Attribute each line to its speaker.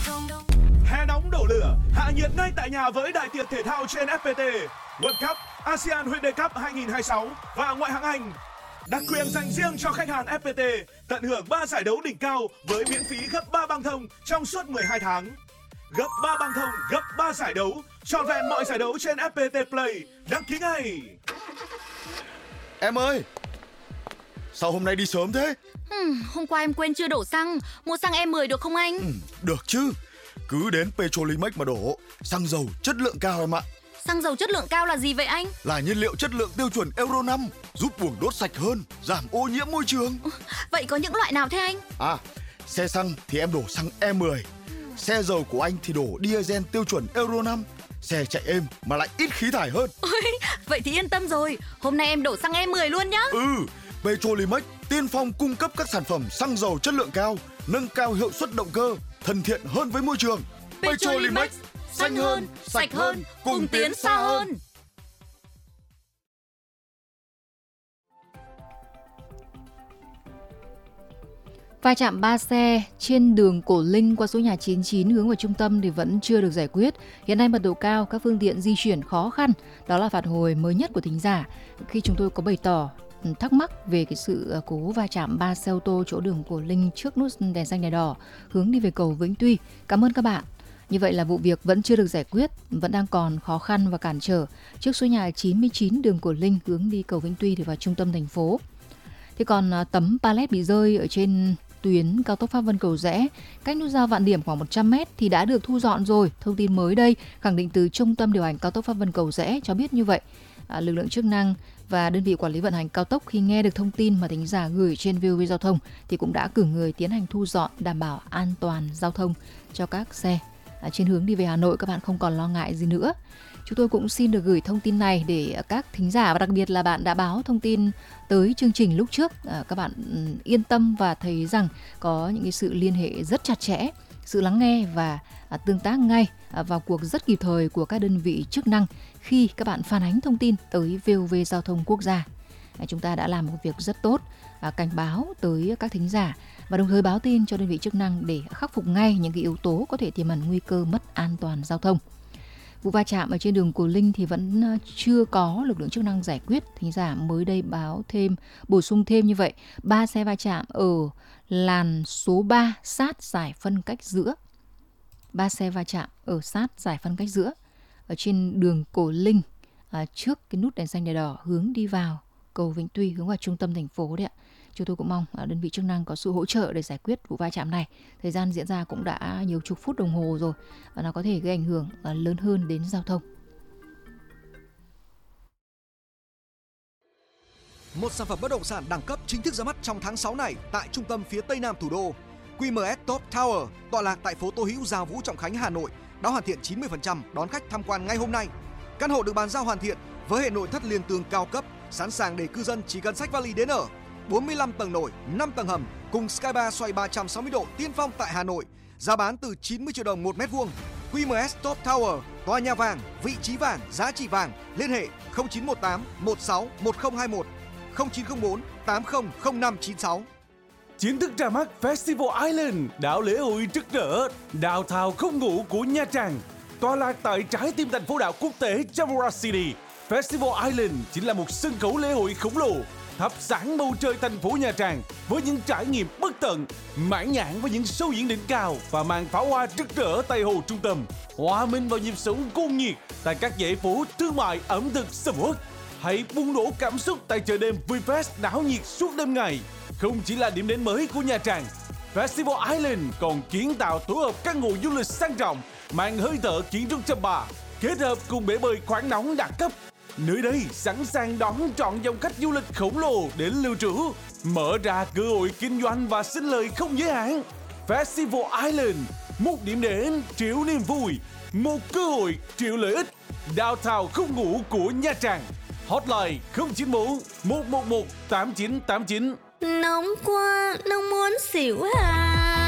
Speaker 1: Hè nóng đổ lửa, hạ nhiệt ngay tại nhà với đại tiệc thể thao trên FPT, World Cup, ASEAN Hyundai Cup 2026 và ngoại hạng Anh. Đặc quyền dành riêng cho khách hàng FPT, tận hưởng 3 giải đấu đỉnh cao với miễn phí gấp 3 băng thông trong suốt 12 tháng. Gấp 3 băng thông, gấp 3 giải đấu, trọn vẹn mọi giải đấu trên FPT Play. Đăng ký ngay!
Speaker 2: Em ơi, sao hôm nay đi sớm thế?
Speaker 3: Hôm qua em quên chưa đổ xăng, mua xăng E10 được không anh?
Speaker 2: Được chứ, cứ đến Petrolimex mà đổ, xăng dầu chất lượng cao em ạ.
Speaker 3: Xăng dầu chất lượng cao là gì vậy anh?
Speaker 2: Là nhiên liệu chất lượng tiêu chuẩn Euro 5, giúp buồng đốt sạch hơn, giảm ô nhiễm môi trường.
Speaker 3: Vậy có những loại nào thế anh?
Speaker 2: Xe xăng thì em đổ xăng E10, xe dầu của anh thì đổ diesel tiêu chuẩn Euro 5. Xe chạy êm mà lại ít khí thải hơn.
Speaker 3: Ôi, vậy thì yên tâm rồi, hôm nay em đổ xăng E10 luôn nhá.
Speaker 2: Petrolimex tiên phong cung cấp các sản phẩm xăng dầu chất lượng cao, nâng cao hiệu suất động cơ, thân thiện hơn với môi trường.
Speaker 3: Petrolimex, xanh hơn, sạch hơn, cùng tiến xa hơn.
Speaker 4: Va chạm 3 xe trên đường Cổ Linh qua số nhà 99 hướng vào trung tâm thì vẫn chưa được giải quyết. Hiện nay mật độ cao, các phương tiện di chuyển khó khăn. Đó là phản hồi mới nhất của thính giả khi chúng tôi có bày tỏ thắc mắc về cái sự cố va chạm 3 xe ô tô chỗ đường Cổ Linh trước nút đèn xanh đèn đỏ hướng đi về cầu Vĩnh Tuy. Cảm ơn các bạn. Như vậy là vụ việc vẫn chưa được giải quyết, vẫn đang còn khó khăn và cản trở trước số nhà 99 đường Cổ Linh hướng đi cầu Vĩnh Tuy thì vào trung tâm thành phố. Thế còn tấm pallet bị rơi ở trên tuyến cao tốc Pháp Vân Cầu Giẽ, cách nút giao Vạn Điểm khoảng 100m thì đã được thu dọn rồi. Thông tin mới đây khẳng định từ Trung tâm điều hành cao tốc Pháp Vân Cầu Giẽ cho biết như vậy. Lực lượng chức năng và đơn vị quản lý vận hành cao tốc khi nghe được thông tin mà thính giả gửi trên VOV Giao thông thì cũng đã cử người tiến hành thu dọn, đảm bảo an toàn giao thông cho các xe. Trên hướng đi về Hà Nội các bạn không còn lo ngại gì nữa. Chúng tôi cũng xin được gửi thông tin này để các thính giả và đặc biệt là bạn đã báo thông tin tới chương trình lúc trước, các bạn yên tâm và thấy rằng có những cái sự liên hệ rất chặt chẽ, sự lắng nghe và tương tác ngay vào cuộc rất kịp thời của các đơn vị chức năng khi các bạn phản ánh thông tin tới VOV Giao thông Quốc gia. Chúng ta đã làm một việc rất tốt, cảnh báo tới các thính giả và đồng thời báo tin cho đơn vị chức năng để khắc phục ngay những cái yếu tố có thể tiềm ẩn nguy cơ mất an toàn giao thông. Vụ va chạm ở trên đường Cổ Linh thì vẫn chưa có lực lượng chức năng giải quyết. Thính giả mới đây báo thêm, bổ sung thêm như vậy. 3 xe va chạm ở làn số 3 sát giải phân cách giữa. 3 xe va chạm ở sát giải phân cách giữa ở trên đường Cổ Linh, trước cái nút đèn xanh đèn đỏ hướng đi vào cầu Vĩnh Tuy, hướng vào trung tâm thành phố đấy ạ. Chúng tôi cũng mong đơn vị chức năng có sự hỗ trợ để giải quyết vụ va chạm này. Thời gian diễn ra cũng đã nhiều chục phút đồng hồ rồi và nó có thể gây ảnh hưởng lớn hơn đến giao thông.
Speaker 5: Một sản phẩm bất động sản đẳng cấp chính thức ra mắt trong tháng 6 này tại trung tâm phía tây nam thủ đô. QMS Top Tower tọa lạc tại phố Tô Hữu, Gia Vũ, Trọng Khánh, Hà Nội đã hoàn thiện 90%, đón khách tham quan ngay hôm nay. Căn hộ được bàn giao hoàn thiện với hệ nội thất liên tường cao cấp, sẵn sàng để cư dân chỉ cần xách vali đến ở. 45 tầng nổi, 5 tầng hầm cùng Sky Bar xoay 360 độ tiên phong tại Hà Nội. Giá bán từ 90 triệu đồng 1 mét vuông. QMS Top Tower, tòa nhà vàng, vị trí vàng, giá trị vàng. Liên hệ 0918 16 1021 0904 800596.
Speaker 1: Chính thức ra mắt Festival Island, đảo lễ hội rực rỡ, downtown không ngủ của Nha Trang, tọa lạc tại trái tim thành phố đảo quốc tế Jamura City. Festival Island chính là một sân khấu lễ hội khổng lồ, thắp sáng bầu trời thành phố Nha Trang với những trải nghiệm bất tận, mãn nhãn với những show diễn đỉnh cao và màn pháo hoa rực rỡ tại hồ trung tâm, hòa mình vào nhịp sống cuồng nhiệt tại các dãy phố thương mại ẩm thực sầm uất. Hãy bùng nổ cảm xúc tại chợ đêm VFest náo nhiệt suốt đêm ngày. Không chỉ là điểm đến mới của Nha Trang, Festival Island còn kiến tạo tổ hợp căn hộ du lịch sang trọng, mang hơi thở kiến trúc chăm bà, kết hợp cùng bể bơi khoáng nóng đẳng cấp. Nơi đây sẵn sàng đón trọn dòng khách du lịch khổng lồ đến lưu trú, mở ra cơ hội kinh doanh và sinh lời không giới hạn. Festival Island, một điểm đến triệu niềm vui, một cơ hội triệu lợi ích. Downtown không ngủ của Nha Trang. Hotline 094 111 8989.
Speaker 3: Nóng quá, nóng muốn xỉu à.